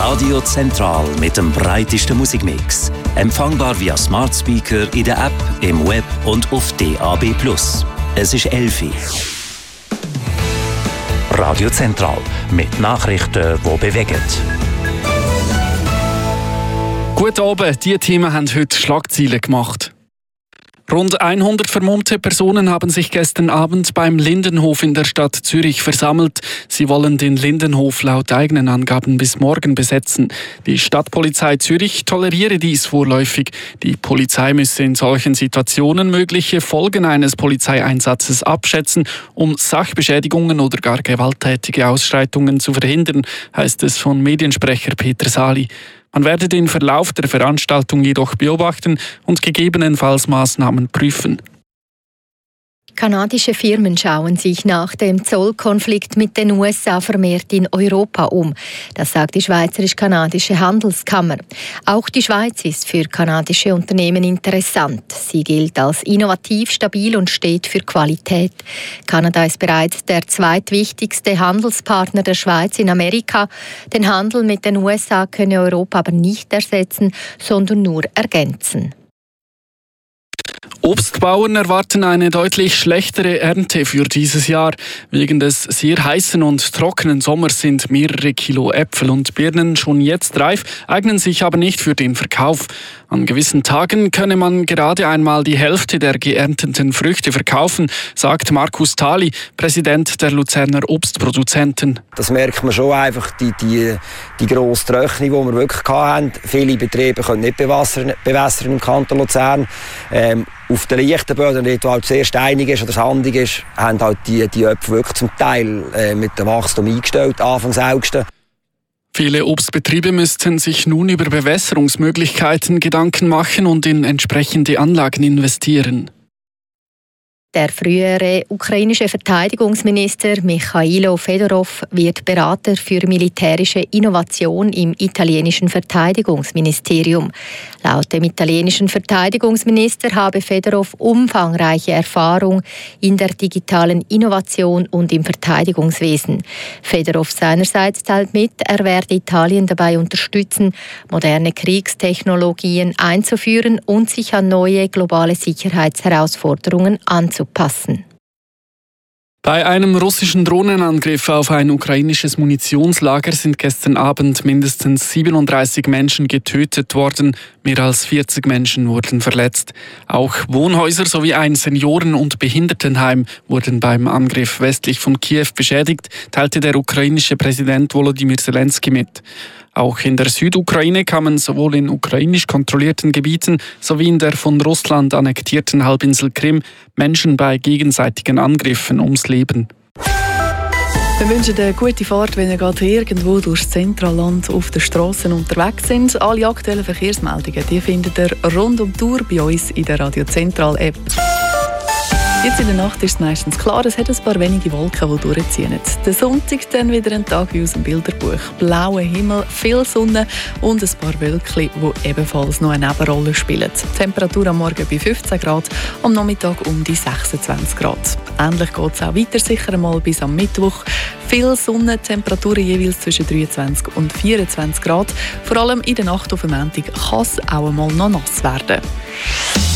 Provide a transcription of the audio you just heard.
Radio Zentral mit dem breitesten Musikmix. Empfangbar via Smart Speaker in der App, im Web und auf DAB+. Es ist 11 Uhr. Radio Zentral mit Nachrichten, die bewegen. Guten Abend, diese Themen haben heute Schlagzeilen gemacht. Rund 100 vermummte Personen haben sich gestern Abend beim Lindenhof in der Stadt Zürich versammelt. Sie wollen den Lindenhof laut eigenen Angaben bis morgen besetzen. Die Stadtpolizei Zürich toleriere dies vorläufig. Die Polizei müsse in solchen Situationen mögliche Folgen eines Polizeieinsatzes abschätzen, um Sachbeschädigungen oder gar gewalttätige Ausschreitungen zu verhindern, heißt es von Mediensprecher Peter Sali. Man werde den Verlauf der Veranstaltung jedoch beobachten und gegebenenfalls Maßnahmen prüfen. Kanadische Firmen schauen sich nach dem Zollkonflikt mit den USA vermehrt in Europa um. Das sagt die Schweizerisch-Kanadische Handelskammer. Auch die Schweiz ist für kanadische Unternehmen interessant. Sie gilt als innovativ, stabil und steht für Qualität. Kanada ist bereits der zweitwichtigste Handelspartner der Schweiz in Amerika. Den Handel mit den USA könne Europa aber nicht ersetzen, sondern nur ergänzen. Obstbauern erwarten eine deutlich schlechtere Ernte für dieses Jahr. Wegen des sehr heißen und trockenen Sommers sind mehrere Kilo Äpfel und Birnen schon jetzt reif, eignen sich aber nicht für den Verkauf. An gewissen Tagen könne man gerade einmal die Hälfte der geernteten Früchte verkaufen, sagt Markus Thali, Präsident der Luzerner Obstproduzenten. Das merkt man schon einfach, die grosse Trockenung, die wir wirklich hatten. Viele Betriebe können nicht bewässern im Kanton Luzern. Auf den leichten Böden, dort wo halt sehr steinig ist oder sandig ist, haben halt die Äpfel wirklich zum Teil mit dem Wachstum eingestellt, Anfangs August. Viele Obstbetriebe müssten sich nun über Bewässerungsmöglichkeiten Gedanken machen und in entsprechende Anlagen investieren. Der frühere ukrainische Verteidigungsminister Michailo Fedorov wird Berater für militärische Innovation im italienischen Verteidigungsministerium. Laut dem italienischen Verteidigungsminister habe Fedorov umfangreiche Erfahrung in der digitalen Innovation und im Verteidigungswesen. Fedorov seinerseits teilt mit, er werde Italien dabei unterstützen, moderne Kriegstechnologien einzuführen und sich an neue globale Sicherheitsherausforderungen anzupassen. Bei einem russischen Drohnenangriff auf ein ukrainisches Munitionslager sind gestern Abend mindestens 37 Menschen getötet worden. Mehr als 40 Menschen wurden verletzt. Auch Wohnhäuser sowie ein Senioren- und Behindertenheim wurden beim Angriff westlich von Kiew beschädigt, teilte der ukrainische Präsident Volodymyr Zelensky mit. Auch in der Südukraine kamen sowohl in ukrainisch kontrollierten Gebieten sowie in der von Russland annektierten Halbinsel Krim Menschen bei gegenseitigen Angriffen ums Leben. Wir wünschen eine gute Fahrt, wenn ihr gerade irgendwo durchs Zentralland auf den Strassen unterwegs sind. Alle aktuellen Verkehrsmeldungen die findet ihr rund um die Uhr bei uns in der Radio Zentral App. Jetzt in der Nacht ist es meistens klar, es hat ein paar wenige Wolken, die durchziehen. Der Sonntag dann wieder ein Tag wie aus dem Bilderbuch. Blauer Himmel, viel Sonne und ein paar Wölkchen, die ebenfalls noch eine Nebenrolle spielen. Die Temperatur am Morgen bei 15 Grad, am Nachmittag um die 26 Grad. Ähnlich geht es auch weiter, sicher einmal bis am Mittwoch. Viel Sonne, Temperaturen jeweils zwischen 23 und 24 Grad. Vor allem in der Nacht auf dem Montag kann es auch einmal noch nass werden.